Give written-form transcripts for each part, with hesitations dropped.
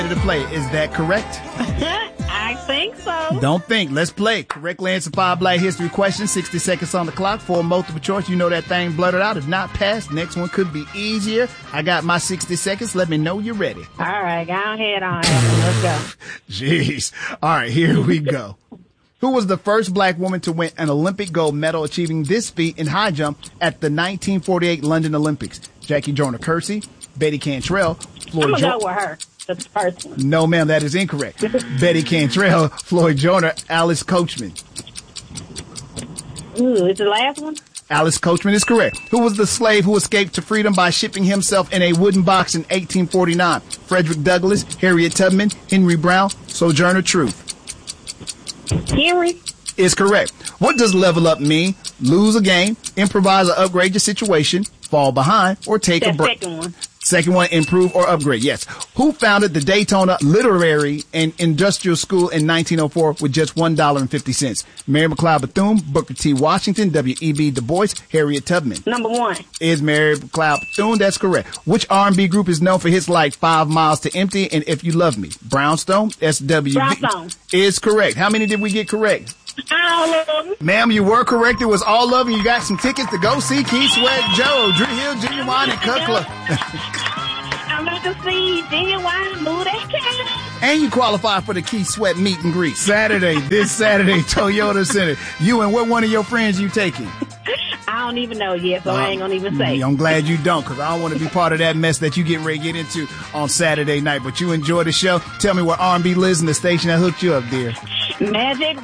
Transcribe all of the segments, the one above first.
To play. Is that correct? I think so. Don't think. Let's play. Correctly answer 5 Black history questions. 60 seconds on the clock for multiple choice. You know that thing blurted out. If not passed, next one could be easier. I got my 60 seconds. Let me know you're ready. All right. Go ahead on. Let's go. Jeez. All right. Here we go. Who was the first black woman to win an Olympic gold medal achieving this feat in high jump at the 1948 London Olympics? Jackie Joyner-Kersee, Betty Cantrell, Floyd I'm going to go with her. That's the first one. No, ma'am, that is incorrect. Betty Cantrell, Floyd Joyner, Alice Coachman. Ooh, is the last one? Alice Coachman is correct. Who was the slave who escaped to freedom by shipping himself in a wooden box in 1849? Frederick Douglass, Harriet Tubman, Henry Brown, Sojourner Truth. Henry is correct. What does level up mean? Lose a game, improvise or upgrade your situation, fall behind, or take a break. Second one. Second one, improve or upgrade. Yes. Who founded the Daytona Literary and Industrial School in 1904 with just $1.50? Mary McLeod Bethune, Booker T. Washington, W.E.B. Du Bois, Harriet Tubman. Number one. Is Mary McLeod Bethune. That's correct. Which R&B group is known for hits like 5 Miles to Empty and If You Love Me? Brownstone, S.W.B. Brownstone. Is correct. How many did we get correct? All of them. Ma'am, you were correct. It was all of them. You got some tickets to go see Keith Sweat, Joe, Drew Hill, Genuine, and Kukla. I'm going to see Genuine, move that cat. And you qualify for the Keith Sweat meet and greet. This Saturday, Toyota Center. You and what one of your friends you taking? I don't even know yet, so I ain't going to even say. I'm glad you don't, because I don't want to be part of that mess that you getting ready to get into on Saturday night. But you enjoy the show. Tell me where R&B lives in the station that hooked you up, dear. Magic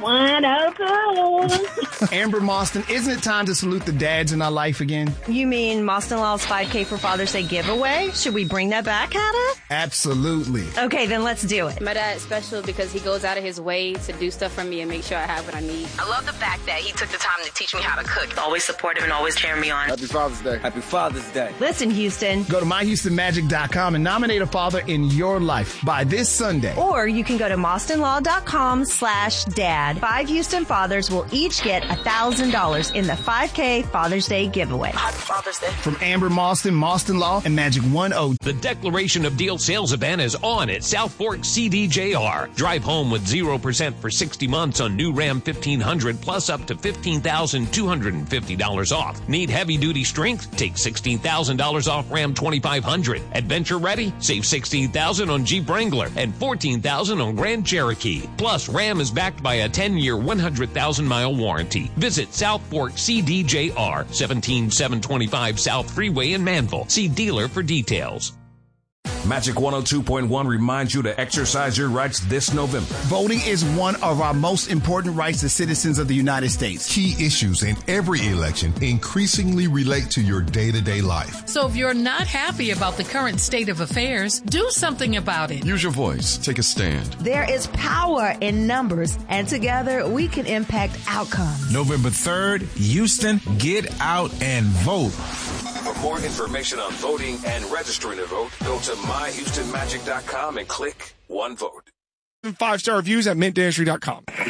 102. Amber Moston, isn't it time to salute the dads in our life again? You mean Moston Law's 5K for Father's Day giveaway? Should we bring that back, Hannah? Absolutely. Okay, then let's do it. My dad's special because he goes out of his way to do stuff for me and make sure I have what I need. I love the fact that he took the time to teach me how to cook. Always supportive and always cheering me on. Happy Father's Day. Happy Father's Day. Listen, Houston. Go to myhoustonmagic.com and nominate a father in your life by this Sunday. Or you can go to MostonLaw.com/dad. 5 Houston fathers will each get $1,000 in the 5K Father's Day giveaway. Happy Father's Day. From Amber Moston, Moston Law, and Magic 102. The Declaration of Deal sales event is on at South Fork CDJR. Drive home with 0% for 60 months on new Ram 1500 plus up to $15,250 off. Need heavy-duty strength? Take $16,000 off Ram 2500. Adventure ready? Save $16,000 on Jeep Wrangler and $14,000 on Grand Cherokee. Plus, Ram is backed by a 10-year, 100,000-mile warranty. Visit South Fork CDJR, 17725 South Freeway in Manville. See dealer for details. Magic 102.1 reminds you to exercise your rights this November. Voting is one of our most important rights as citizens of the United States. Key issues in every election increasingly relate to your day-to-day life. So if you're not happy about the current state of affairs, do something about it. Use your voice. Take a stand. There is power in numbers, and together we can impact outcomes. November 3rd, Houston, get out and vote. For more information on voting and registering to vote, go to myhoustonmagic.com and click One Vote. 5-star reviews at mintdairy.com.